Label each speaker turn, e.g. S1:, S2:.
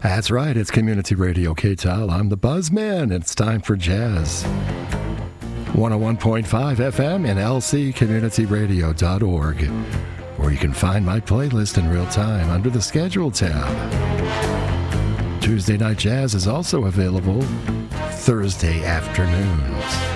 S1: That's right, it's Community Radio KTAL. I'm the Buzzman. It's time for jazz. 101.5 FM and lccommunityradio.org, where you can find my playlist in real time under the Schedule tab. Tuesday Night Jazz is also available Thursday afternoons.